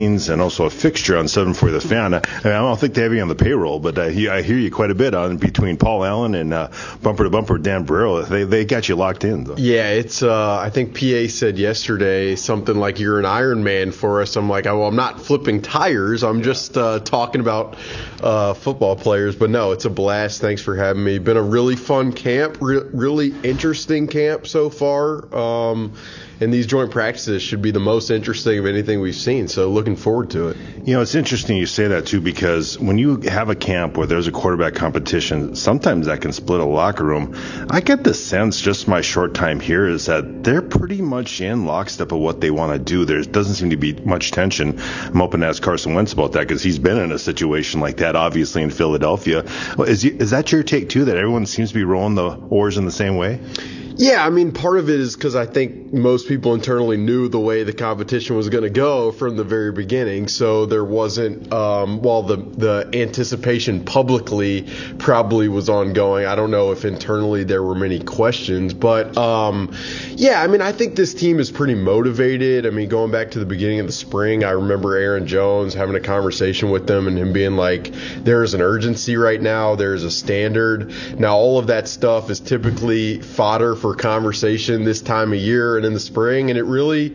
and also a fixture on 740 The Fan. I don't think they have you on the payroll, but I hear you quite a bit on between Paul Allen and Bumper to Bumper Dan Barreiro. They got you locked in, though. Yeah, it's I think PA said yesterday something like you're an Iron Man for us. I'm like, well, I'm not flipping tires. I'm just talking about football players. But no, it's a blast. Thanks for having me. Been a really fun camp, really interesting camp so far. And these joint practices should be the most interesting of anything we've seen. So looking forward to it. You know, it's interesting you say that, too, because when you have a camp where there's a quarterback competition, sometimes that can split a locker room. I get the sense, just my short time here, is that they're pretty much in lockstep of what they want to do. There doesn't seem to be much tension. I'm hoping to ask Carson Wentz about that because he's been in a situation like that, obviously, in Philadelphia. Well, is that your take, too, that everyone seems to be rolling the oars in the same way? Yeah, I mean, part of it is because I think most people internally knew the way the competition was going to go from the very beginning. So there wasn't, while the anticipation publicly probably was ongoing, I don't know if internally there were many questions. But, yeah, I mean, I think this team is pretty motivated. I mean, going back to the beginning of the spring, I remember Aaron Jones having a conversation with them and him being like, there's an urgency right now. There's a standard. Now, all of that stuff is typically fodder for conversation this time of year and in the spring, and it really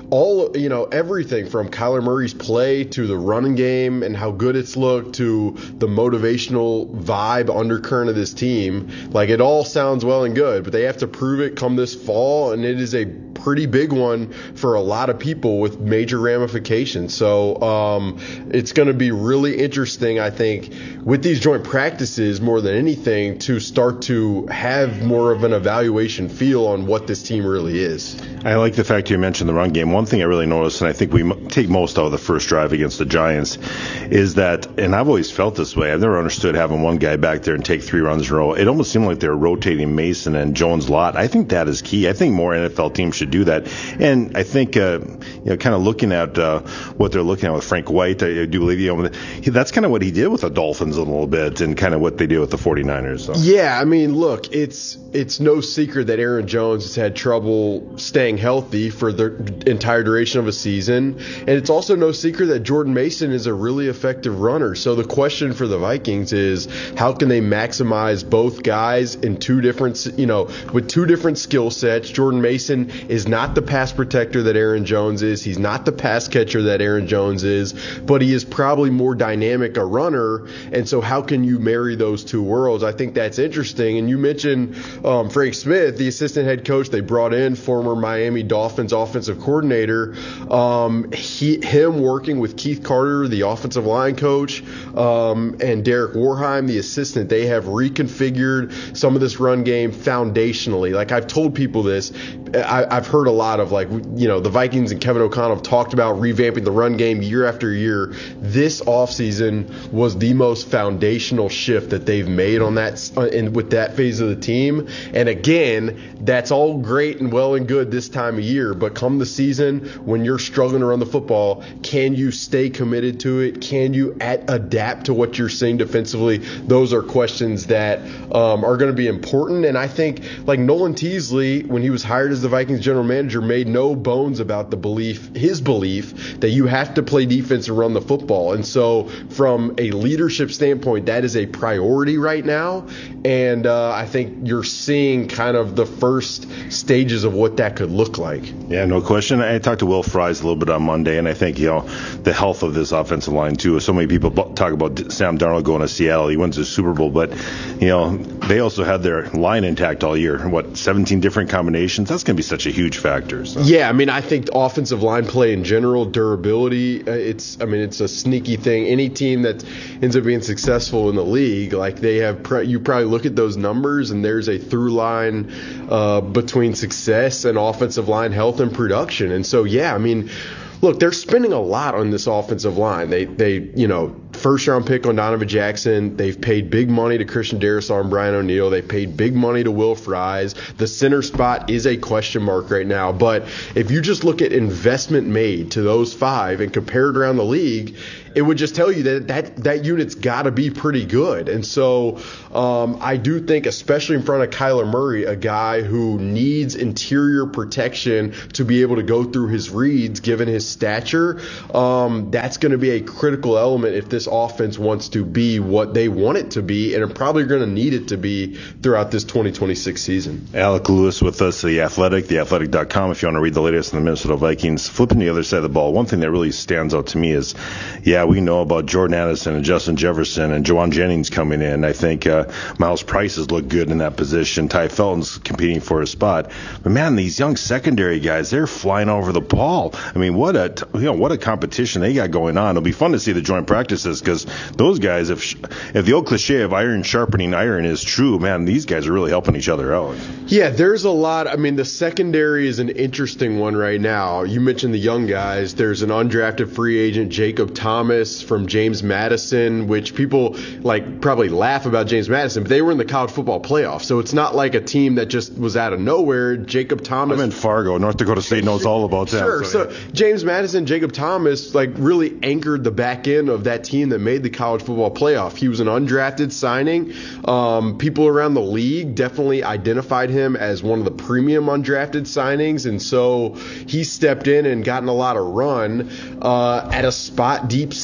everything from Kyler Murray's play to the running game and how good it's looked to the motivational vibe undercurrent of this team, like it all sounds well and good, but they have to prove it come this fall, and it is a pretty big one for a lot of people with major ramifications. So it's going to be really interesting, I think, with these joint practices more than anything to start to have more of an evaluation feel on what this team really is. I like the fact you mentioned the run game. One thing I really noticed, and I think we take most out of the first drive against the Giants, is that, and I've always felt this way, I've never understood having one guy back there and take 3 runs in a row. It almost seemed like they were rotating Mason and Jones a lot. I think that is key. I think more NFL teams should do that. And I think, kind of looking at what they're looking at with Frank White, I do believe, that's kind of what he did with the Dolphins a little bit and kind of what they did with the 49ers. So. Yeah, I mean, look, it's no secret that Aaron Jones has had trouble staying healthy for the entire duration of a season. And it's also no secret that Jordan Mason is a really effective runner. So the question for the Vikings is how can they maximize both guys in with 2 different skill sets. Jordan Mason is not the pass protector that Aaron Jones is. He's not the pass catcher that Aaron Jones is, but he is probably more dynamic a runner. And so how can you marry those 2 worlds? I think that's interesting. And you mentioned Frank Smith, the assistant head coach they brought in, former Miami Dolphins offensive coordinator. Him working with Keith Carter, the offensive line coach, and Derek Warheim, the assistant, they have reconfigured some of this run game foundationally. Like I've told people this, I've heard a lot of the Vikings and Kevin O'Connell have talked about revamping the run game year after year. This offseason was the most foundational shift that they've made on that with that phase of the team. And again, that's all great and well and good this time of year, but come the season when you're struggling to run the football, can you stay committed to it? Can you adapt to what you're seeing defensively? Those are questions that are going to be important. And I think Nolan Teasley, when he was hired as the Vikings general manager, made no bones about his belief that you have to play defense and run the football. And so from a leadership standpoint, that is a priority right now. And I think you're seeing kind of the first stages of what that could look like. Yeah, no question. I talked to Will Fries a little bit on Monday, and I think, the health of this offensive line, too. So many people talk about Sam Darnold going to Seattle. He wins the Super Bowl, but, they also had their line intact all year. 17 different combinations? That's going to be such a huge factor. So. Yeah, I mean, I think offensive line play in general, durability, it's a sneaky thing. Any team that ends up being successful in the league, they have, you probably look at those numbers, and there's a through line between success and offensive line health and production. And so, yeah, I mean, look, they're spending a lot on this offensive line. They first-round pick on Donovan Jackson. They've paid big money to Christian Darrisaw and Brian O'Neill. They paid big money to Will Fries. The center spot is a question mark right now. But if you just look at investment made to those five and compare it around the league, it would just tell you that unit's got to be pretty good. And so I do think, especially in front of Kyler Murray, a guy who needs interior protection to be able to go through his reads given his stature, that's going to be a critical element if this offense wants to be what they want it to be, and are probably going to need it to be throughout this 2026 season. Alec Lewis with us, The Athletic, theathletic.com, if you want to read the latest on the Minnesota Vikings. Flipping the other side of the ball, one thing that really stands out to me is, we know about Jordan Addison and Justin Jefferson and Jawan Jennings coming in. I think Miles Price has looked good in that position. Ty Felton's competing for his spot. But, man, these young secondary guys, they're flying over the ball. I mean, what a competition they got going on. It'll be fun to see the joint practices because those guys, if the old cliche of iron sharpening iron is true, man, these guys are really helping each other out. Yeah, there's a lot. I mean, the secondary is an interesting one right now. You mentioned the young guys. There's an undrafted free agent, Jacob Thomas, from James Madison, which people probably laugh about James Madison, but they were in the college football playoff. So it's not like a team that just was out of nowhere. Jacob Thomas. I'm in Fargo. North Dakota State knows all about that. Sure. So James Madison, Jacob Thomas, really anchored the back end of that team that made the college football playoff. He was an undrafted signing. People around the league definitely identified him as one of the premium undrafted signings, and so he stepped in and gotten a lot of run at a spot deep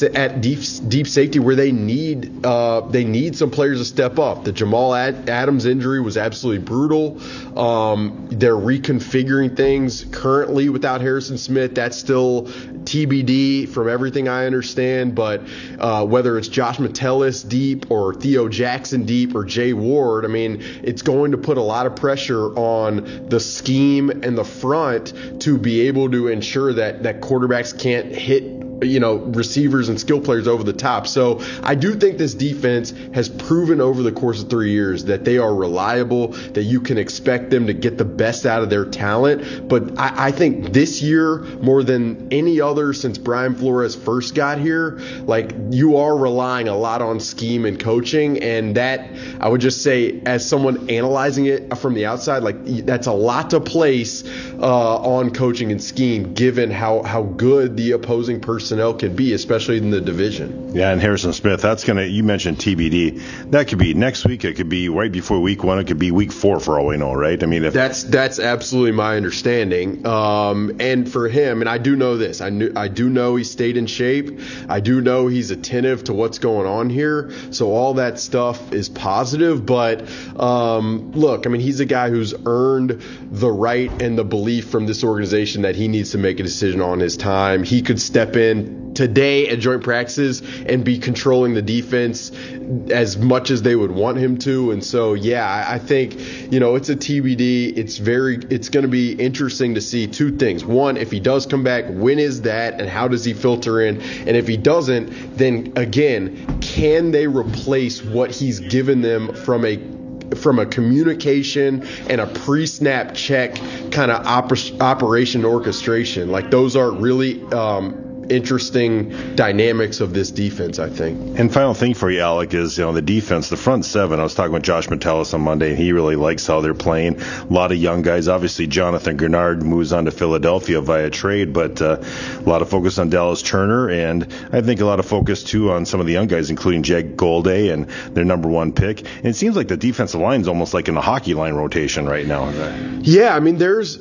safety where they need some players to step up. The Jamal Adams injury was absolutely brutal. They're reconfiguring things currently without Harrison Smith. That's still TBD from everything I understand. But whether it's Josh Metellus deep or Theo Jackson deep or Jay Ward, I mean, it's going to put a lot of pressure on the scheme and the front to be able to ensure that quarterbacks can't hit receivers and skill players over the top. So I do think this defense has proven over the course of 3 years that they are reliable, that you can expect them to get the best out of their talent. But I think this year, more than any other since Brian Flores first got here, you are relying a lot on scheme and coaching. And that, I would just say, as someone analyzing it from the outside, that's a lot to place on coaching and scheme, given how good the opposing personnel can be, especially in the division. Yeah, and Harrison Smith, you mentioned TBD. That could be next week. It could be right before week 1. It could be week 4 for all we know, right? I mean, that's absolutely my understanding. And for him, and I do know this, I do know he stayed in shape. I do know he's attentive to what's going on here. So all that stuff is positive. But look, I mean, he's a guy who's earned the right and the belief from this organization that he needs to make a decision on his time. He could step in today at joint practices and be controlling the defense as much as they would want him to. And so, I think, it's a TBD. It's going to be interesting to see two things. One, if he does come back, when is that and how does he filter in? And if he doesn't, then again, can they replace what he's given them from a communication and a pre-snap check kind of operation orchestration? Those are really interesting dynamics of this defense, I think. And final thing for you, Alec, is the defense, the front seven. I was talking with Josh Metellus on Monday, and he really likes how they're playing. A lot of young guys. Obviously, Jonathan Grenard moves on to Philadelphia via trade, but a lot of focus on Dallas Turner, and I think a lot of focus too on some of the young guys, including Jake Golday and their number 1 pick. And it seems like the defensive line is almost like in a hockey line rotation right now. Yeah, I mean, there's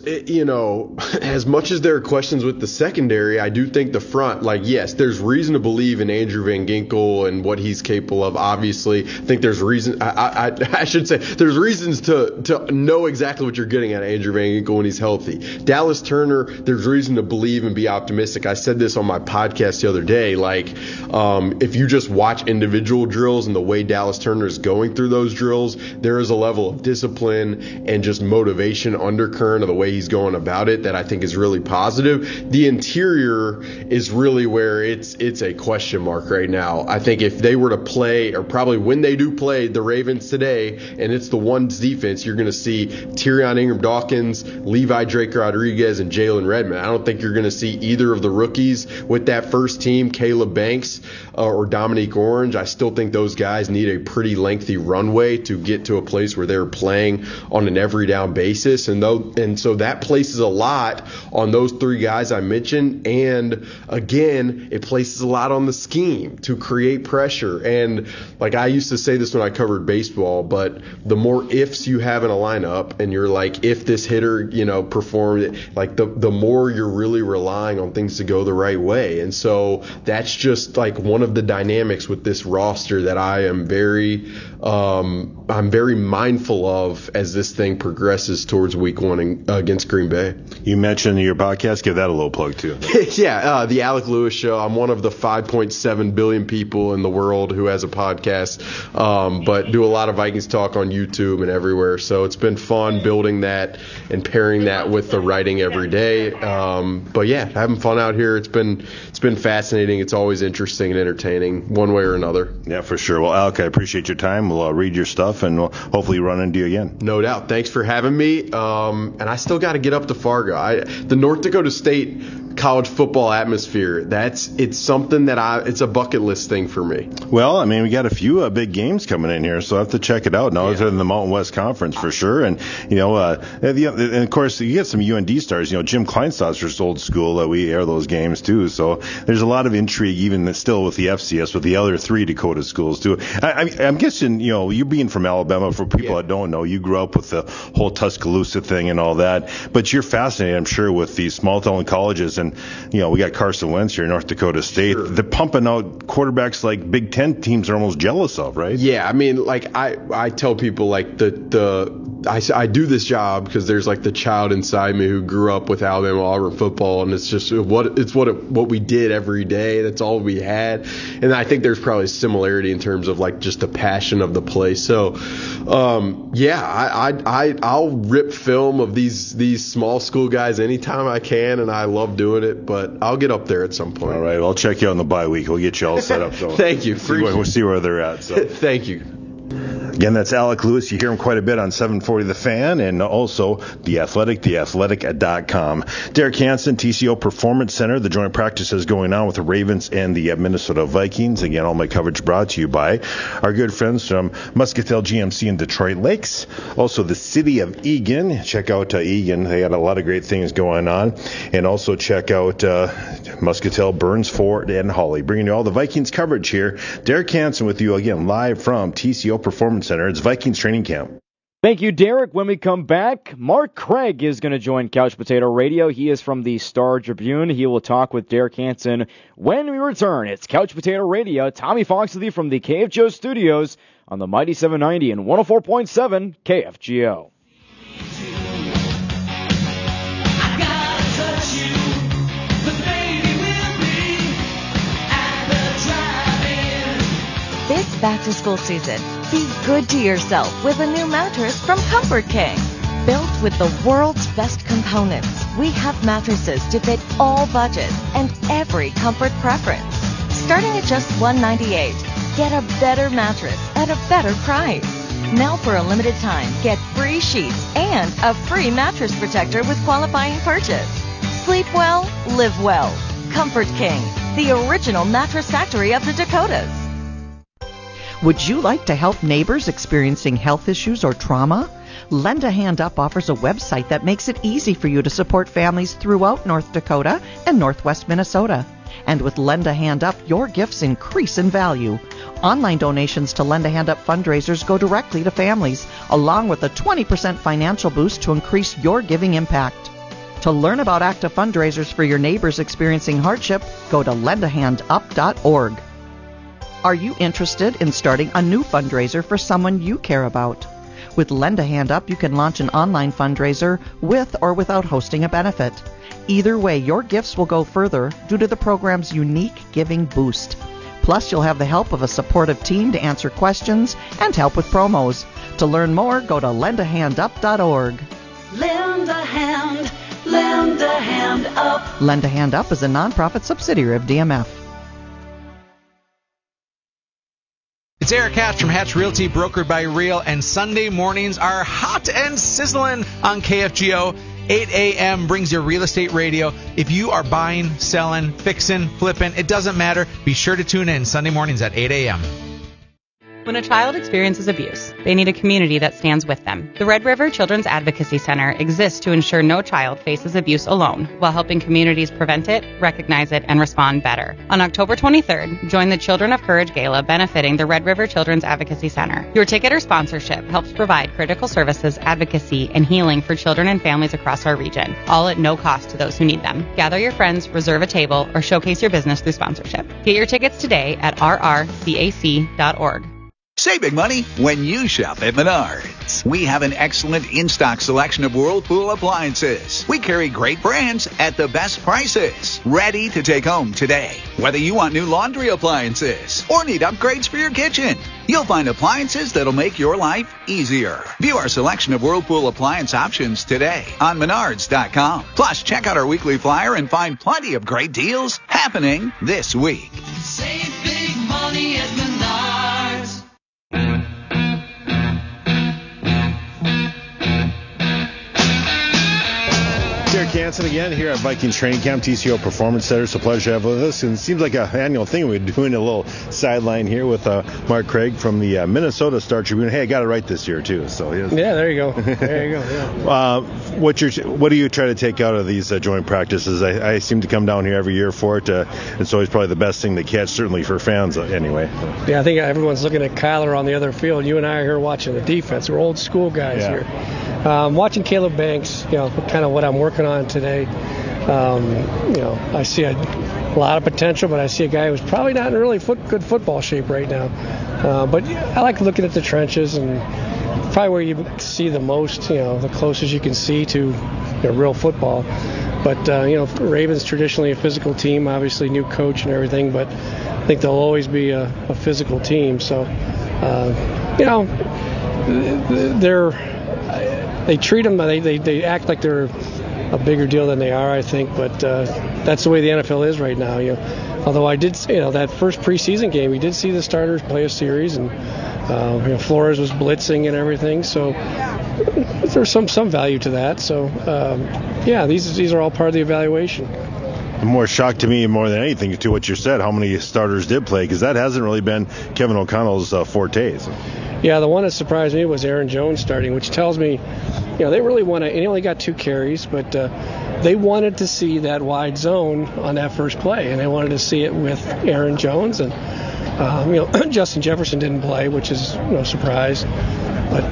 as much as there are questions with the secondary, I do think the front, yes, there's reason to believe in Andrew Van Ginkel and what he's capable of. Obviously, I think there's reason. I should say there's reasons to know exactly what you're getting at Andrew Van Ginkel when he's healthy. Dallas Turner, there's reason to believe and be optimistic. I said this on my podcast the other day. If you just watch individual drills and the way Dallas Turner is going through those drills, there is a level of discipline and just motivation undercurrent of the way he's going about it that I think is really positive. The interior is is really where it's a question mark right now. I think if they were to play, or probably when they do play the Ravens today, and it's the one's defense, you're going to see Tyrion Ingram-Dawkins, Levi Drake-Rodriguez, and Jalen Redmond. I don't think you're going to see either of the rookies with that first team, Caleb Banks or Dominique Orange. I still think those guys need a pretty lengthy runway to get to a place where they're playing on an every down basis. And so that places a lot on those three guys I mentioned. And again, it places a lot on the scheme to create pressure. And like I used to say this when I covered baseball, but the more ifs you have in a lineup, and you're like, if this hitter, performed, like the more you're really relying on things to go the right way. And so that's just like one of the dynamics with this roster that I am I'm very mindful of as this thing progresses towards week one against Green Bay. You mentioned your podcast. Give that a little plug too. Yeah, the Alec Lewis Show. I'm one of the 5.7 billion people in the world who has a podcast, but do a lot of Vikings talk on YouTube and everywhere. So it's been fun building that and pairing that with the writing every day. But yeah, having fun out here. It's been fascinating. It's always interesting and entertaining one way or another. Yeah, for sure. Well, Alec, I appreciate your time. We'll read your stuff and we'll hopefully run into you again. No doubt. Thanks for having me. And I still got to get up to Fargo. The North Dakota State college football atmosphere, it's something that it's a bucket list thing for me. Well, I mean, we got a few big games coming in here, so I have to check it out. No, other than the Mountain West Conference for sure. And and of course you get some UND stars. Jim Kleinstadter's old school. We air those games too. So there's a lot of intrigue even still with the FCS, with the other three Dakota schools too. I'm guessing you being from Alabama, for people that don't know, you grew up with the whole Tuscaloosa thing and all that, but you're fascinated, I'm sure, with these small town colleges. And we got Carson Wentz here in North Dakota State. Sure. They're pumping out quarterbacks like Big Ten teams are almost jealous of, right? Yeah, I mean, like I tell people, like I do this job because there's like the child inside me who grew up with Alabama Auburn football, and it's just what we did every day. That's all we had, and I think there's probably a similarity in terms of like just the passion of the place. So, I'll rip film of these small school guys anytime I can, and I love doing it. But I'll get up there at some point. All right, I'll check you on the bye week. We'll get you all set up. So Thank you. We'll see where they're at. So. Thank you. Again, that's Alec Lewis. You hear him quite a bit on 740 The Fan and also The Athletic, theathletic.com. Derek Hansen, TCO Performance Center. The joint practice is going on with the Ravens and the Minnesota Vikings. Again, all my coverage brought to you by our good friends from Muscatel GMC in Detroit Lakes. Also, the city of Eagan. Check out Eagan. They got a lot of great things going on. And also check out Muscatel, Burns, Ford, and Hawley. Bringing you all the Vikings coverage here. Derek Hansen with you again, live from TCO Performance Center. It's Vikings training camp. Thank you, Derek. When we come back, Mark Craig is going to join Couch Potato Radio. He is from the Star Tribune. He will talk with Derek Hansen when we return. It's Couch Potato Radio. Tommy Fox with you from the KFGO studios on the Mighty 790 and 104.7 KFGO. This back-to-school season, be good to yourself with a new mattress from Comfort King. Built with the world's best components, we have mattresses to fit all budgets and every comfort preference. Starting at just $198, get a better mattress at a better price. Now for a limited time, get free sheets and a free mattress protector with qualifying purchase. Sleep well, live well. Comfort King, the original mattress factory of the Dakotas. Would you like to help neighbors experiencing health issues or trauma? Lend a Hand Up offers a website that makes it easy for you to support families throughout North Dakota and Northwest Minnesota. And with Lend a Hand Up, your gifts increase in value. Online donations to Lend a Hand Up fundraisers go directly to families, along with a 20% financial boost to increase your giving impact. To learn about active fundraisers for your neighbors experiencing hardship, go to lendahandup.org. Are you interested in starting a new fundraiser for someone you care about? With Lend a Hand Up, you can launch an online fundraiser with or without hosting a benefit. Either way, your gifts will go further due to the program's unique giving boost. Plus, you'll have the help of a supportive team to answer questions and help with promos. To learn more, go to lendahandup.org. Lend a hand, Lend a Hand Up. Lend a Hand Up is a nonprofit subsidiary of DMF. It's Eric Hatch from Hatch Realty, brokered by Real, and Sunday mornings are hot and sizzling on KFGO. 8 a.m. brings your real estate radio. If you are buying, selling, fixing, flipping, it doesn't matter. Be sure to tune in Sunday mornings at 8 a.m. When a child experiences abuse, they need a community that stands with them. The Red River Children's Advocacy Center exists to ensure no child faces abuse alone, while helping communities prevent it, recognize it, and respond better. On October 23rd, join the Children of Courage Gala benefiting the Red River Children's Advocacy Center. Your ticket or sponsorship helps provide critical services, advocacy, and healing for children and families across our region, all at no cost to those who need them. Gather your friends, reserve a table, or showcase your business through sponsorship. Get your tickets today at rrcac.org. Save big money when you shop at Menards. We have an excellent in-stock selection of Whirlpool appliances. We carry great brands at the best prices. Ready to take home today. Whether you want new laundry appliances or need upgrades for your kitchen, you'll find appliances that'll make your life easier. View our selection of Whirlpool appliance options today on Menards.com. Plus, check out our weekly flyer and find plenty of great deals happening this week. Save big money at Menards. Derek Hansen again here at Vikings Training Camp, TCO Performance Center. It's a pleasure to have with us. And it seems like an annual thing. We're doing a little sideline here with Mark Craig from the Minnesota Star Tribune. Hey, I got it right this year, too. So yes. Yeah, there you go. There you go. Yeah. What do you try to take out of these joint practices? I seem to come down here every year for it. And so it's probably the best thing to catch, certainly for fans anyway. Yeah, I think everyone's looking at Kyler on the other field. You and I are here watching the defense. We're old school guys here. Watching Caleb Banks, kind of what I'm working on today. I see a lot of potential, but I see a guy who's probably not in really good football shape right now. But I like looking at the trenches, and probably where you see the most, the closest you can see to real football. But, Ravens traditionally a physical team, obviously new coach and everything, but I think they'll always be a physical team. So, they treat them, they act like they're a bigger deal than they are, I think, but that's the way the NFL is right now. Although I did, that first preseason game, we did see the starters play a series, and Flores was blitzing and everything, so there's some value to that. So these are all part of the evaluation. The more shock to me, more than anything, to what you said, how many starters did play, because that hasn't really been Kevin O'Connell's forte. So. Yeah, the one that surprised me was Aaron Jones starting, which tells me, they really want to. He only got 2 carries, but they wanted to see that wide zone on that first play, and they wanted to see it with Aaron Jones. And Justin Jefferson didn't play, which is no surprise. But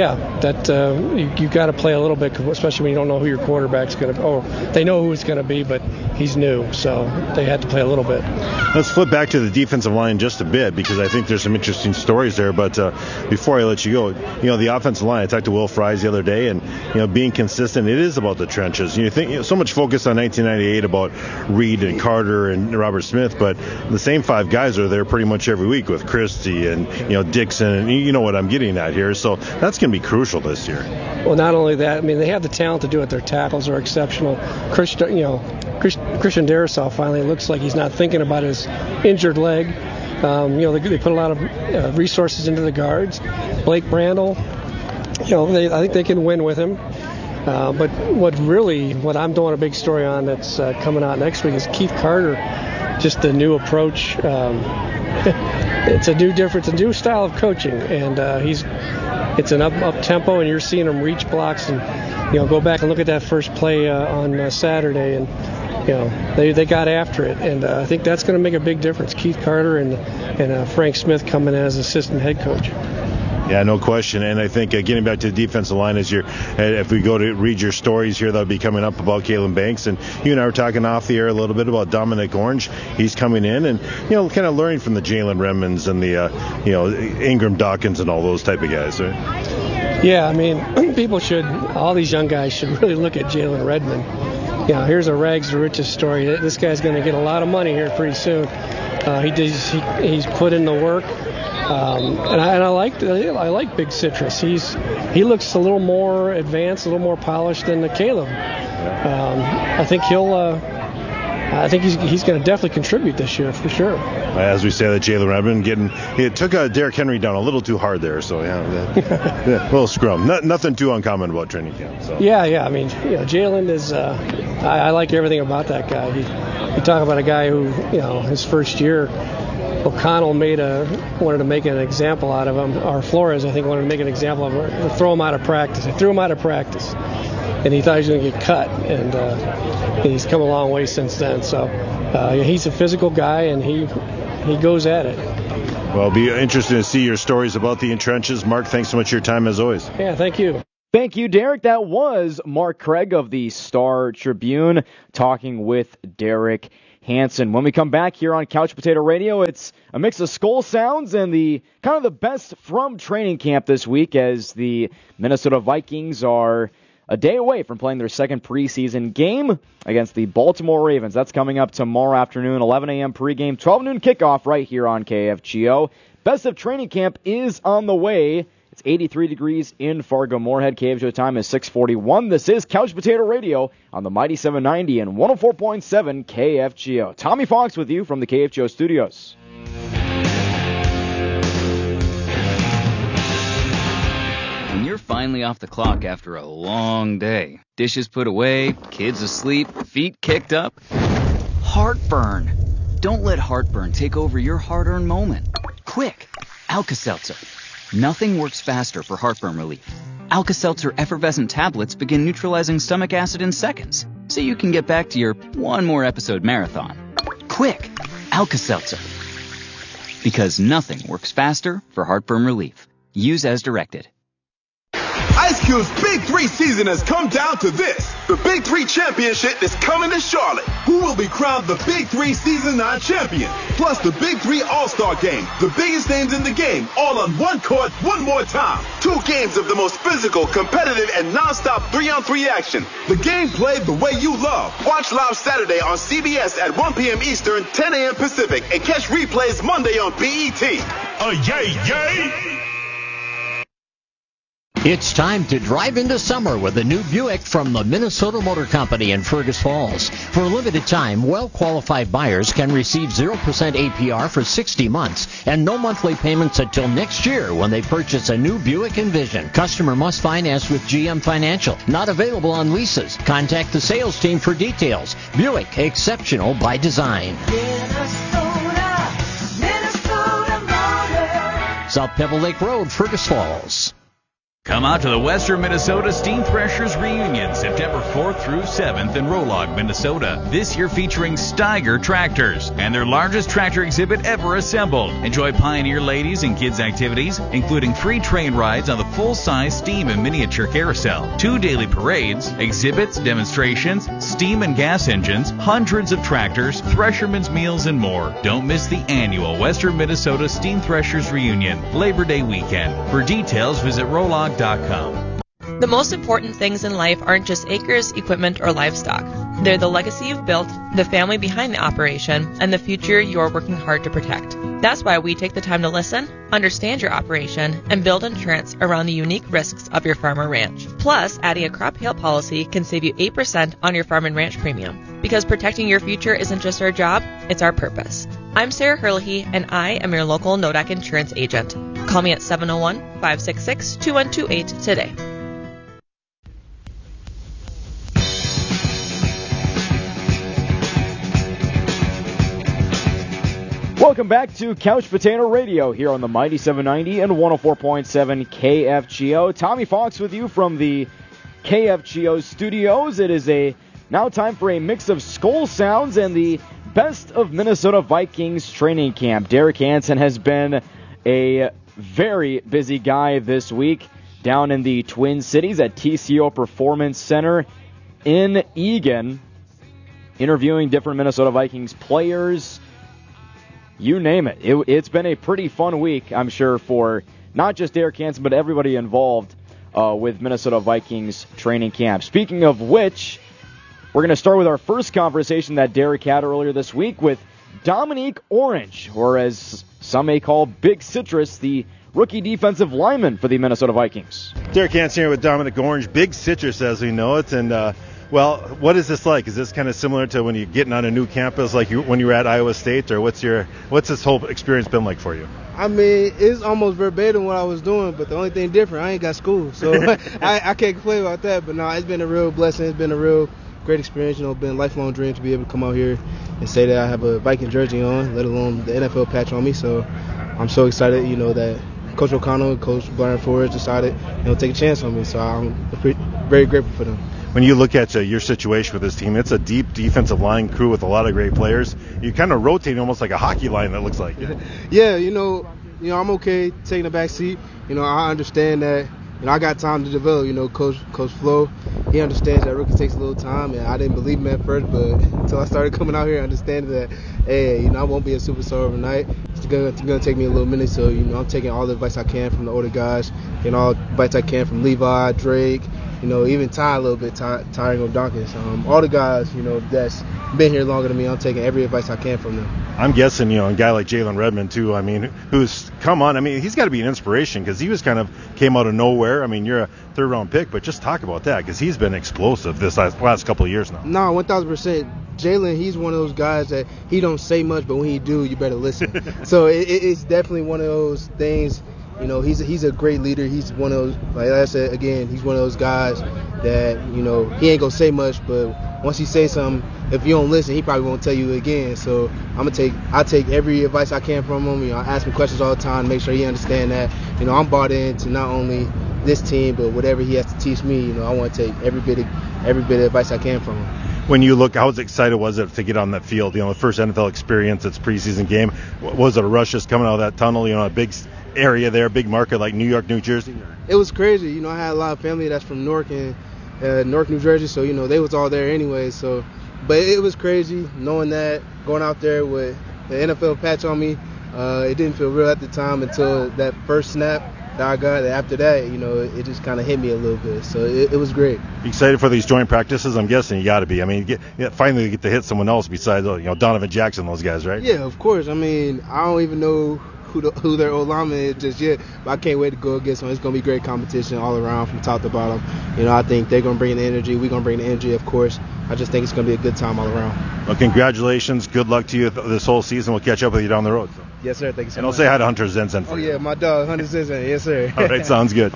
you got to play a little bit, especially when you don't know who your quarterback's going to. Oh, they know who it's going to be, but he's new, so they had to play a little bit. Let's flip back to the defensive line just a bit, because I think there's some interesting stories there. But before I let you go, the offensive line. I talked to Will Fries the other day, and being consistent, it is about the trenches. You think so much focus on 1998 about Reed and Carter and Robert Smith, but the same 5 guys are there pretty much every week with Christie and Dixon, and you know what I'm getting at here. So that's going to be crucial this year. Well, not only that, they have the talent to do it. Their tackles are exceptional. Christian Darrisaw finally looks like he's not thinking about his injured leg. They put a lot of resources into the guards. Blake Brandel, I think they can win with him. But what I'm doing a big story on that's coming out next week is Keith Carter, just the new approach. It's a new style of coaching, and it's an up tempo, and you're seeing him reach blocks, and go back and look at that first play on Saturday, and they got after it, and I think that's going to make a big difference. Keith Carter and Frank Smith coming in as assistant head coach. Yeah, no question. And I think getting back to the defensive line, if we go to read your stories here, that'll be coming up about Caleb Banks. And you and I were talking off the air a little bit about Dominic Orange. He's coming in and, kind of learning from the Jalen Redmonds and the, Ingram Dawkins and all those type of guys, right? Yeah, all these young guys should really look at Jalen Redmond. Here's a rags to riches story. This guy's going to get a lot of money here pretty soon. He's put in the work. And I like Big Citrus. He looks a little more advanced, a little more polished than the Caleb. I think he's going to definitely contribute this year for sure. As we say, that Jalen Redmond took Derrick Henry down a little too hard there. So yeah, little scrum. Nothing too uncommon about training camp. So. Yeah. I mean, Jalen is. I like everything about that guy. You talk about a guy who, his first year, O'Connell wanted to make an example out of him. Or Flores, I think, wanted to make an example of him. Throw him out of practice. They threw him out of practice, and he thought he was going to get cut. And he's come a long way since then. So he's a physical guy, and he goes at it. Well, it'll be interesting to see your stories about the trenches. Mark, thanks so much for your time as always. Yeah, thank you. Thank you, Derek. That was Mark Craig of the Star Tribune talking with Derek Hansen. When we come back here on Couch Potato Radio, it's a mix of skull sounds and the kind of the best from training camp this week, as the Minnesota Vikings are a day away from playing their second preseason game against the Baltimore Ravens. That's coming up tomorrow afternoon, 11 a.m. pregame, 12 noon kickoff right here on KFGO. Best of training camp is on the way. It's 83 degrees in Fargo-Moorhead. KFGO time is 6:41. This is Couch Potato Radio on the Mighty 790 and 104.7 KFGO. Tommy Fox with you from the KFGO studios. When you're finally off the clock after a long day, dishes put away, kids asleep, feet kicked up, heartburn. Don't let heartburn take over your hard-earned moment. Quick, Alka-Seltzer. Nothing works faster for heartburn relief. Alka-Seltzer effervescent tablets begin neutralizing stomach acid in seconds, so you can get back to your one more episode marathon. Quick, Alka-Seltzer. Because nothing works faster for heartburn relief. Use as directed. Ice Cube's Big 3 season has come down to this. The Big 3 Championship is coming to Charlotte. Who will be crowned the Big 3 Season 9 champion? Plus the Big 3 All-Star Game. The biggest names in the game, all on one court, one more time. 2 games of the most physical, competitive, and non-stop 3-on-3 action. The game played the way you love. Watch live Saturday on CBS at 1 p.m. Eastern, 10 a.m. Pacific, and catch replays Monday on BET. Yay! It's time to drive into summer with a new Buick from the Minnesota Motor Company in Fergus Falls. For a limited time, well-qualified buyers can receive 0% APR for 60 months and no monthly payments until next year when they purchase a new Buick Envision. Customer must finance with GM Financial. Not available on leases. Contact the sales team for details. Buick, exceptional by design. Minnesota Motor. South Pebble Lake Road, Fergus Falls. Come out to the Western Minnesota Steam Threshers Reunion, September 4th through 7th in Rolog, Minnesota. This year featuring Steiger tractors and their largest tractor exhibit ever assembled. Enjoy Pioneer ladies and kids activities, including 3 train rides on the full-size steam and miniature carousel, 2 daily parades, exhibits, demonstrations, steam and gas engines, hundreds of tractors, threshermen's meals, and more. Don't miss the annual Western Minnesota Steam Threshers Reunion, Labor Day weekend. For details, visit Rolog.com. The most important things in life aren't just acres, equipment, or livestock. They're the legacy you've built, the family behind the operation, and the future you're working hard to protect. That's why we take the time to listen, understand your operation, and build insurance around the unique risks of your farm or ranch. Plus, adding a crop hail policy can save you 8% on your farm and ranch premium. Because protecting your future isn't just our job, it's our purpose. I'm Sarah Herlihy, and I am your local NODAC insurance agent. Call me at 701-566-2128 today. Welcome back to Couch Potato Radio here on the Mighty 790 and 104.7 KFGO. Tommy Fox with you from the KFGO studios. It is now time for a mix of skull sounds and the best of Minnesota Vikings training camp. Derek Hansen has been a very busy guy this week down in the Twin Cities at TCO Performance Center in Eagan, interviewing different Minnesota Vikings players. You name it. It's been a pretty fun week, I'm sure, for not just Derek Hansen, but everybody involved with Minnesota Vikings training camp. Speaking of which, we're going to start with our first conversation that Derek had earlier this week with Dominique Orange, or as some may call Big Citrus, the rookie defensive lineman for the Minnesota Vikings. Derek Hansen here with Dominic Orange, Big Citrus as we know it, and Well, what is this like? Is this kind of similar to when you're getting on a new campus, like when you were at Iowa State, or what's this whole experience been like for you? I mean, it's almost verbatim what I was doing, but the only thing different, I ain't got school, so I can't complain about that. But no, it's been a real blessing. It's been a real great experience. Been a lifelong dream to be able to come out here and say that I have a Viking jersey on, let alone the NFL patch on me. So I'm so excited, that Coach O'Connell and Coach Brian Flores decided, take a chance on me. So I'm very grateful for them. When you look at your situation with this team, it's a deep defensive line crew with a lot of great players. You kind of rotate almost like a hockey line, that looks like. Yeah, I'm okay taking the back seat. I understand that. I got time to develop. Coach Flo, he understands that rookie takes a little time, and I didn't believe him at first, but until I started coming out here, I understand that, hey, I won't be a superstar overnight. It's gonna take me a little minute, so I'm taking all the advice I can from the older guys, and all the advice I can from Levi, Drake, even Ty a little bit, Tyring O'Donkins. All the guys, that's been here longer than me, I'm taking every advice I can from them. I'm guessing, a guy like Jalen Redmond, too, who's come on. He's got to be an inspiration because he came out of nowhere. You're a third-round pick, but just talk about that because he's been explosive this last couple of years now. No, 1,000%. Jalen, he's one of those guys that he don't say much, but when he do, you better listen. So it's definitely one of those things. He's a great leader. He's one of those, like I said again, he's one of those guys that he ain't gonna say much, but once he say something, if you don't listen, he probably won't tell you again. So I take every advice I can from him. I ask him questions all the time, make sure he understand that. I'm bought into not only this team, but whatever he has to teach me. I want to take every bit of advice I can from him. When you look, how excited was it to get on that field? The first NFL experience, its preseason game. Was it a rush just coming out of that tunnel? A big area there, big market like New York, New Jersey? It was crazy. I had a lot of family that's from Newark, New Jersey, so they was all there anyway. So, but it was crazy knowing that, going out there with the NFL patch on me. It didn't feel real at the time until that first snap that I got. After that, it just kind of hit me a little bit. So it was great. You excited for these joint practices? I'm guessing you got to be. Finally get to hit someone else besides Donovan Jackson, those guys, right? Yeah, of course. I don't even know who their O-lineman is just yet, but I can't wait to go against them. It's going to be great competition all around from top to bottom. I think they're going to bring the energy. We're going to bring the energy, of course. I just think it's going to be a good time all around. Well, congratulations. Good luck to you this whole season. We'll catch up with you down the road. So. Yes, sir. Thank you so much. And I'll say hi to Hunter Zenzen. Oh, yeah, my dog, Hunter Zenzen. Yes, sir. All right, sounds good.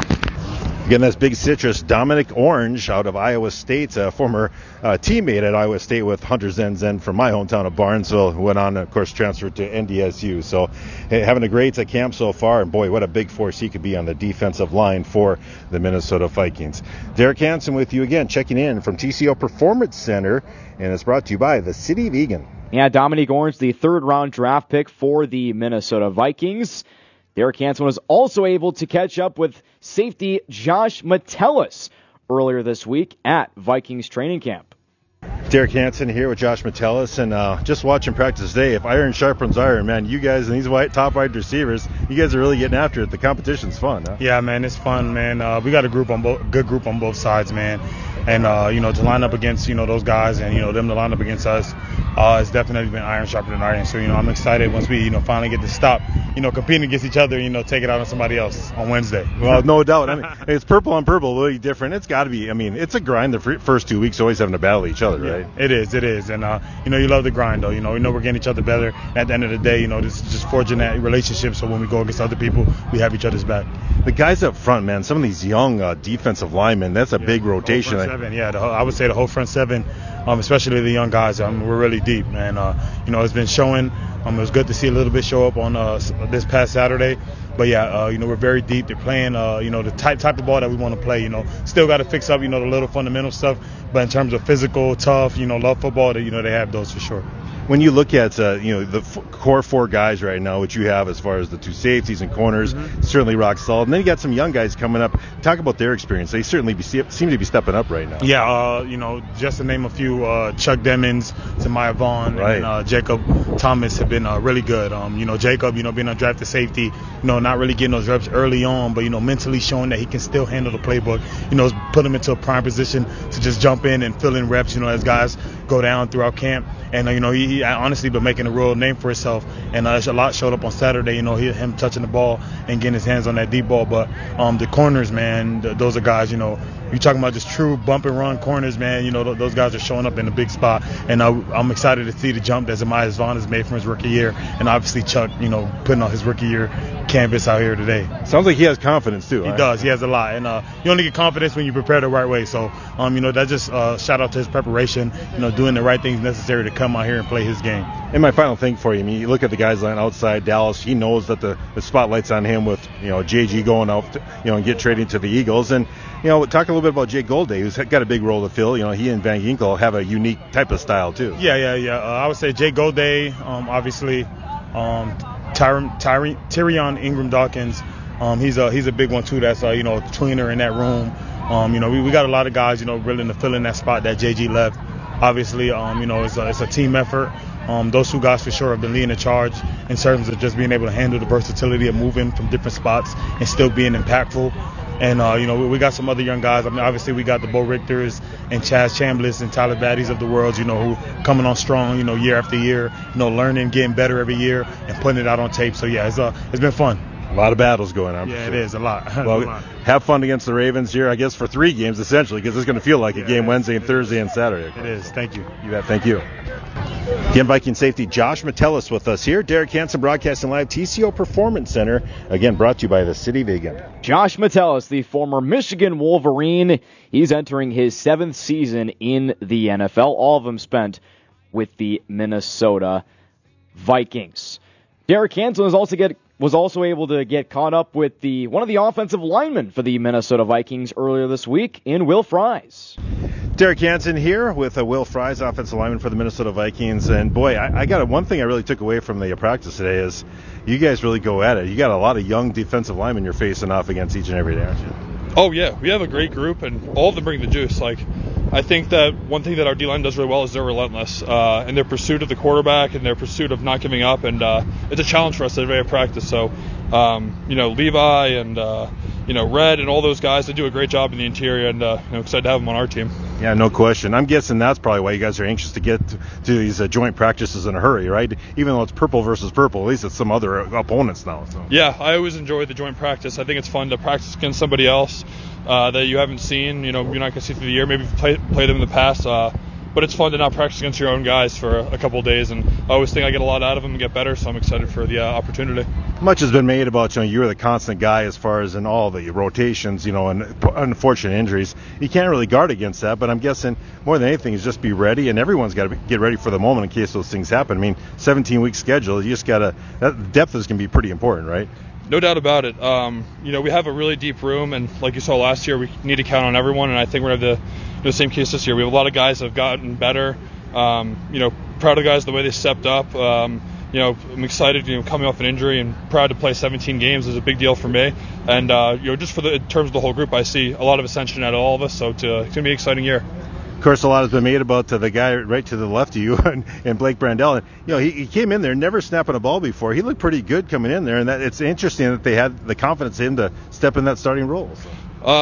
Again, that's Big Citrus. Dominic Orange out of Iowa State, a former teammate at Iowa State with Hunter Zenzen from my hometown of Barnesville, who went on, of course, transferred to NDSU. So having a great camp so far, and boy, what a big force he could be on the defensive line for the Minnesota Vikings. Derek Hansen with you again, checking in from TCO Performance Center, and it's brought to you by the City of Eagan. Yeah, Dominic Orange, the third-round draft pick for the Minnesota Vikings. Derek Hansen was also able to catch up with safety Josh Metellus earlier this week at Vikings training camp. Derek Hansen here with Josh Metellus, and just watching practice today, if iron sharpens iron, man, you guys and these top wide receivers, you guys are really getting after it. The competition's fun, huh? Yeah, man, it's fun, man. We got a good group on both sides, man. And, to line up against, those guys and, them to line up against us, it's definitely been iron sharper iron. So, I'm excited once we, finally get to stop, competing against each other, take it out on somebody else on Wednesday. Well, no doubt. It's purple on purple, really different. It's got to be, it's a grind the first 2 weeks, always having to battle each other, right? It is. And, you love the grind, though. We know we're getting each other better. At the end of the day, this is just forging that relationship. So when we go against other people, we have each other's back. The guys up front, man, some of these young defensive linemen, that's a big rotation. I would say the whole front seven, especially the young guys, we're really deep, man. It's been showing. It was good to see a little bit show up on this past Saturday. But, we're very deep. They're playing, the type of ball that we want to play. Still got to fix up, the little fundamental stuff. But in terms of physical, tough, love football, they have those for sure. When you look at, the core four guys right now, which you have as far as the two safeties and corners, certainly rock solid. And then you got some young guys coming up. Talk about their experience. They certainly seem to be stepping up right now. Yeah, just to name a few, Chuck Demmons, Tamaya Vaughn, right, and Jacob Thomas have been really good. Jacob, being undrafted safety, not really getting those reps early on, but, mentally showing that he can still handle the playbook. Put him into a prime position to just jump in and fill in reps, as guys go down throughout camp. And, he honestly been making a real name for himself. And a lot showed up on Saturday, him touching the ball and getting his hands on that deep ball. But the corners, man, those are guys, you're talking about just true bump and run corners, man. Those guys are showing up in a big spot. And I'm excited to see the jump that Zamias Vaughn has made from his rookie year. And obviously Chuck, putting on his rookie year canvas out here today. Sounds like he has confidence, too. He does. He has a lot. And you only get confidence when you prepare the right way. So, that just shout out to his preparation, doing the right things necessary to come out here and play his game. And my final thing for you, you look at the guys line outside Dallas. He knows that the spotlight's on him with, JG going out, and get traded to the Eagles. And, talk a little bit about Jake Golday, who's got a big role to fill. He and Van Ginkel have a unique type of style, too. Yeah. I would say Jake Golday, obviously, Tyrion Ingram-Dawkins, he's a big one, too. That's, a tweener in that room. We got a lot of guys, willing to fill in that spot that JG left. Obviously, it's a team effort. Those two guys for sure have been leading the charge in terms of just being able to handle the versatility of moving from different spots and still being impactful. And, we got some other young guys. Obviously, we got the Bo Richters and Chaz Chambliss and Tyler Baddies of the world, who coming on strong, year after year, learning, getting better every year and putting it out on tape. So, yeah, it's been fun. A lot of battles going on. Yeah, it is a lot. Well, have fun against the Ravens here, I guess, for 3 games, essentially, because it's going to feel like a game Wednesday and Thursday and Saturday. It is. Thank you. You bet. Thank you. Again, Viking safety Josh Metellus with us here. Derek Hansen broadcasting live, TCO Performance Center. Again, brought to you by the City of Eagan. Josh Metellus, the former Michigan Wolverine. He's entering his 7th season in the NFL. All of them spent with the Minnesota Vikings. Derek Hansen was also able to get caught up with one of the offensive linemen for the Minnesota Vikings earlier this week in Will Fries. Derek Hansen here with Will Fries, offensive lineman for the Minnesota Vikings. And, boy, I got one thing I really took away from the practice today is you guys really go at it. You got a lot of young defensive linemen you're facing off against each and every day, aren't you? Oh, yeah. We have a great group, and all of them bring the juice. I think that one thing that our D-line does really well is they're relentless in their pursuit of the quarterback and their pursuit of not giving up. And it's a challenge for us every day of practice. So, Levi and, Red and all those guys, they do a great job in the interior, and excited to have them on our team. Yeah, no question. I'm guessing that's probably why you guys are anxious to get to these joint practices in a hurry, right? Even though it's purple versus purple, at least it's some other opponents now. So. Yeah, I always enjoy the joint practice. I think it's fun to practice against somebody else that you haven't seen. You're not going to see through the year. Maybe play them in the past. But it's fun to not practice against your own guys for a couple of days, and I always think I get a lot out of them and get better, so I'm excited for the opportunity. Much has been made about, you're the constant guy as far as in all the rotations, and unfortunate injuries. You can't really guard against that, but I'm guessing more than anything is just be ready, and everyone's got to get ready for the moment in case those things happen. 17-week schedule, you just got to, that depth is going to be pretty important, right? No doubt about it. We have a really deep room, and like you saw last year, we need to count on everyone, and I think we're going to have the same case this year. We have a lot of guys that have gotten better. Proud of guys the way they stepped up. I'm excited, coming off an injury and proud to play 17 games is a big deal for me. And, just in terms of the whole group, I see a lot of ascension out of all of us, so it's going to be an exciting year. Of course, a lot has been made about the guy right to the left of you and Blake Brandel. And, he came in there never snapping a ball before. He looked pretty good coming in there, and it's interesting that they had the confidence in him to step in that starting role. So.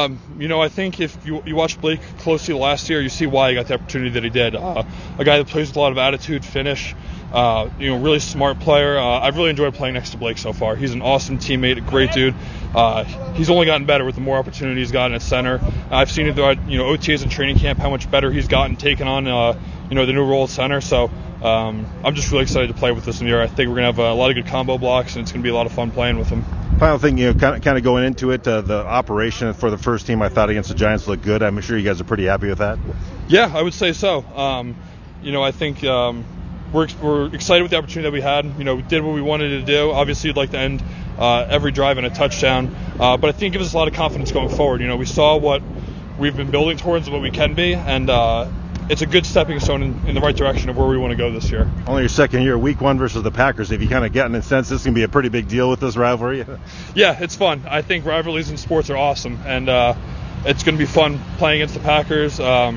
I think if you watch Blake closely last year, you see why he got the opportunity that he did. A guy that plays with a lot of attitude, finish, really smart player. I've really enjoyed playing next to Blake so far. He's an awesome teammate, a great dude. He's only gotten better with the more opportunities he's gotten at center. I've seen it throughout, OTAs and training camp, how much better he's gotten taking on, the new role at center. So I'm just really excited to play with this year. I think we're going to have a lot of good combo blocks, and it's going to be a lot of fun playing with him. Final thing, kind of going into it, the operation for the first team, I thought against the Giants looked good. I'm sure you guys are pretty happy with that. Yeah, I would say so. I think we're excited with the opportunity that we had. We did what we wanted to do. Obviously, you'd like to end every drive in a touchdown, but I think it gives us a lot of confidence going forward. We saw what we've been building towards and what we can be, and it's a good stepping stone in the right direction of where we want to go this year. Only your second year, week 1 versus the Packers. Have you kind of gotten a sense this is going to be a pretty big deal with this rivalry? Yeah, it's fun. I think rivalries in sports are awesome, and it's going to be fun playing against the Packers.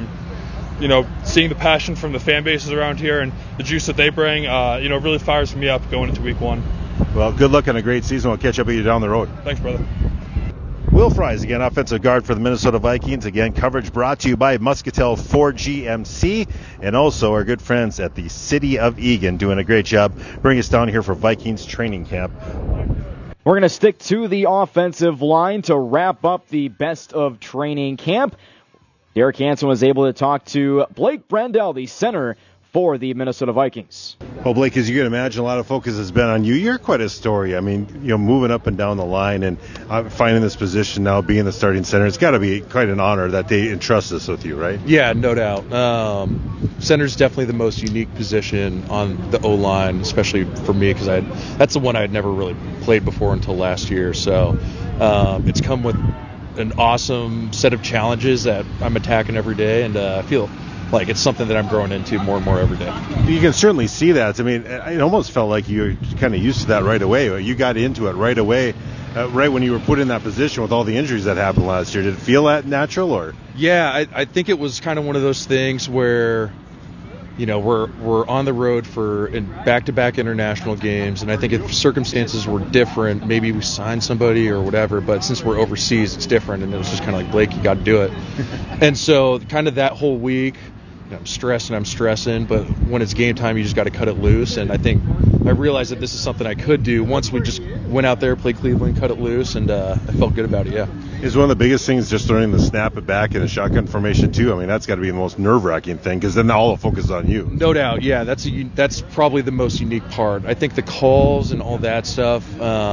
Seeing the passion from the fan bases around here and the juice that they bring, really fires me up going into week 1. Well, good luck on a great season. We'll catch up with you down the road. Thanks, brother. Will Fries, again, offensive guard for the Minnesota Vikings. Again, coverage brought to you by Muscatel Ford GMC and also our good friends at the City of Eagan doing a great job bringing us down here for Vikings training camp. We're going to stick to the offensive line to wrap up the best of training camp. Derek Hansen was able to talk to Blake Brandel, the center for the Minnesota Vikings. Well, Blake, as you can imagine, a lot of focus has been on you. You're quite a story. I mean, moving up and down the line and finding this position now, being the starting center, it's got to be quite an honor that they entrust this with you, right? Yeah, no doubt. Center's definitely the most unique position on the O-line, especially for me, because that's the one I had never really played before until last year. So it's come with an awesome set of challenges that I'm attacking every day, and I feel like it's something that I'm growing into more and more every day. You can certainly see that. I mean, it almost felt like you were kind of used to that right away. You got into it right away, right when you were put in that position with all the injuries that happened last year. Did it feel that natural, or? Yeah, I think it was kind of one of those things where, we're on the road for back-to-back international games, and I think if circumstances were different, maybe we signed somebody or whatever, but since we're overseas, it's different, and it was just kind of like, Blake, you got to do it. And so kind of that whole week, I'm stressing, but when it's game time, you just got to cut it loose. And I think I realized that this is something I could do once we just went out there, played Cleveland, cut it loose, and I felt good about it, yeah. Is one of the biggest things just learning to snap it back in a shotgun formation, too? I mean, that's got to be the most nerve-wracking thing, because then all the focus is on you. No doubt, yeah. That's probably the most unique part. I think the calls and all that stuff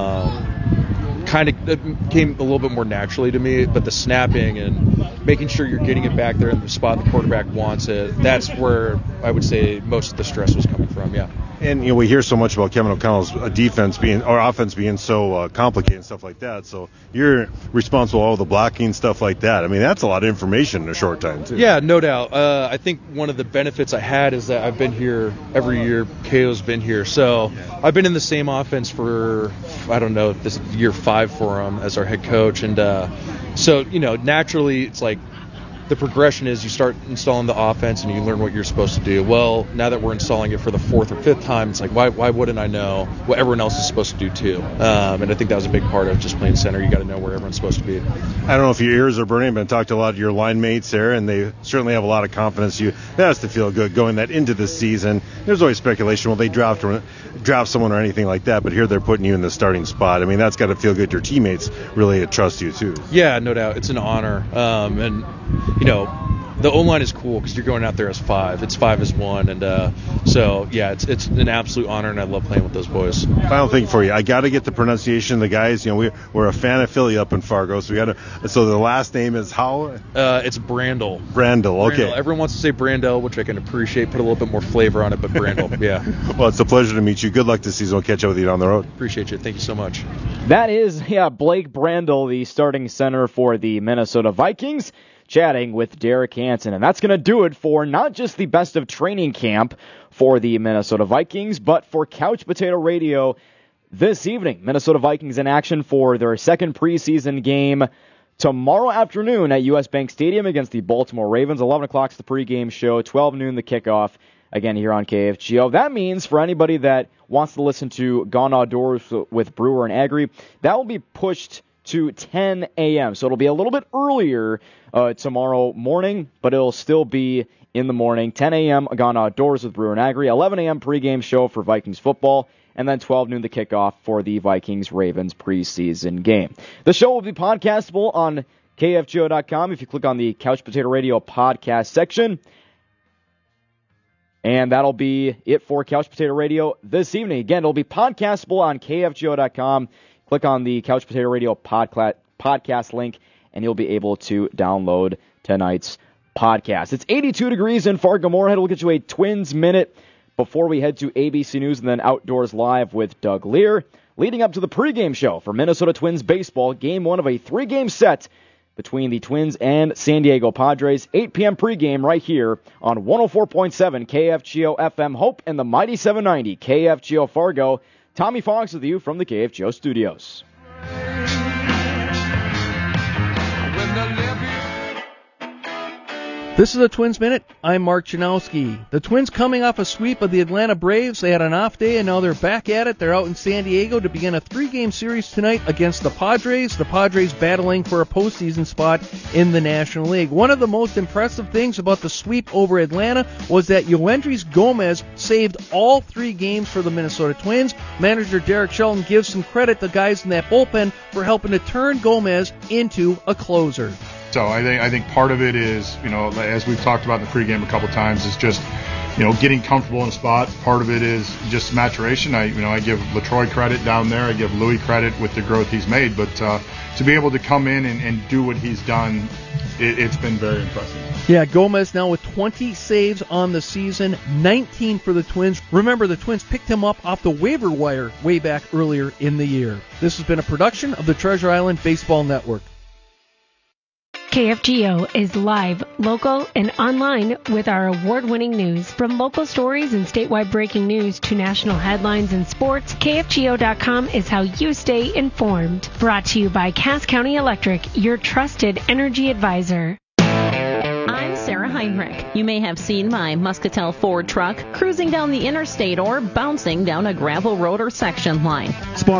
kind of came a little bit more naturally to me, but the snapping and making sure you're getting it back there in the spot the quarterback wants it, that's where I would say most of the stress was coming from, yeah. And we hear so much about Kevin O'Connell's offense being so complicated and stuff like that. So you're responsible for all the blocking, stuff like that. I mean, that's a lot of information in a short time, too. Yeah, no doubt. I think one of the benefits I had is that I've been here every year. KO's been here. So I've been in the same offense for, this year 5 for him as our head coach. And so, naturally it's like, the progression is you start installing the offense and you learn what you're supposed to do. Well, now that we're installing it for the 4th or 5th time, it's like, why wouldn't I know what everyone else is supposed to do too? And I think that was a big part of just playing center. You got to know where everyone's supposed to be. I don't know if your ears are burning, but I talked to a lot of your line mates there, and they certainly have a lot of confidence. That has to feel good going that into the season. There's always speculation, will they draft someone or anything like that, but here they're putting you in the starting spot. I mean, that's got to feel good. Your teammates really trust you too. Yeah, no doubt. It's an honor. And the O-line is cool because you're going out there as 5. It's 5 as 1. And so, yeah, it's an absolute honor, and I love playing with those boys. Final thing for you. I got to get the pronunciation of the guys. We're a fan of Philly up in Fargo, so so the last name is how? It's Brandel. Brandel, okay. Brandel. Everyone wants to say Brandel, which I can appreciate. Put a little bit more flavor on it, but Brandel, yeah. Well, it's a pleasure to meet you. Good luck this season. We'll catch up with you down the road. Appreciate you. Thank you so much. That is, Blake Brandel, the starting center for the Minnesota Vikings, chatting with Derek Hansen. And that's going to do it for not just the best of training camp for the Minnesota Vikings, but for Couch Potato Radio this evening. Minnesota Vikings in action for their second preseason game tomorrow afternoon at US Bank Stadium against the Baltimore Ravens. 11 o'clock is the pregame show, 12 noon the kickoff, again here on KFGO. That means for anybody that wants to listen to Gone Outdoors with Brewer and Agri, that will be pushed to 10 a.m. So it'll be a little bit earlier tomorrow morning, but it'll still be in the morning. 10 a.m. Gone Outdoors with Brewer and Agri. 11 a.m. pregame show for Vikings football. And then 12 noon the kickoff for the Vikings-Ravens preseason game. The show will be podcastable on KFGO.com if you click on the Couch Potato Radio podcast section. And that'll be it for Couch Potato Radio this evening. Again, it'll be podcastable on KFGO.com. Click on the Couch Potato Radio podcast link, and you'll be able to download tonight's podcast. It's 82 degrees in Fargo-Moorhead. We'll get you a Twins Minute before we head to ABC News and then Outdoors Live with Doug Lear, leading up to the pregame show for Minnesota Twins baseball, game 1 of a 3-game set between the Twins and San Diego Padres. 8 p.m. pregame right here on 104.7 KFGO FM Hope and the mighty 790 KFGO Fargo. Tommy Fox with you from the KFGO studios. This is the Twins Minute. I'm Mark Janowski. The Twins coming off a sweep of the Atlanta Braves. They had an off day, and now they're back at it. They're out in San Diego to begin a 3-game series tonight against the Padres. The Padres battling for a postseason spot in the National League. One of the most impressive things about the sweep over Atlanta was that Yoendrys Gomez saved all 3 games for the Minnesota Twins. Manager Derek Shelton gives some credit to guys in that bullpen for helping to turn Gomez into a closer. So I think part of it is, as we've talked about in the pregame a couple times, is just, getting comfortable in a spot. Part of it is just maturation. I give LaTroy credit down there. I give Louis credit with the growth he's made. But to be able to come in and do what he's done, it's been very impressive. Yeah, Gomez now with 20 saves on the season, 19 for the Twins. Remember, the Twins picked him up off the waiver wire way back earlier in the year. This has been a production of the Treasure Island Baseball Network. KFGO is live, local, and online with our award-winning news. From local stories and statewide breaking news to national headlines and sports, KFGO.com is how you stay informed. Brought to you by Cass County Electric, your trusted energy advisor. I'm Sarah Heinrich. You may have seen my Muscatel Ford truck cruising down the interstate or bouncing down a gravel road or section line.